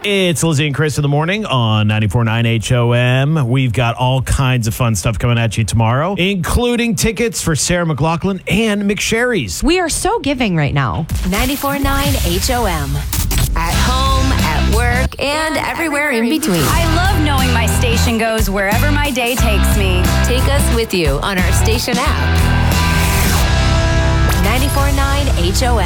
It's Lizzie and Chris in the morning on 94.9 HOM. We've got all kinds of fun stuff coming at you tomorrow, including tickets for Sarah McLachlan and McSherry's. We are so giving right now. 94.9 HOM. At home, at work, and everywhere in between. I love knowing my station goes wherever my day takes me. Take us with you on our station app. 94.9 HOM.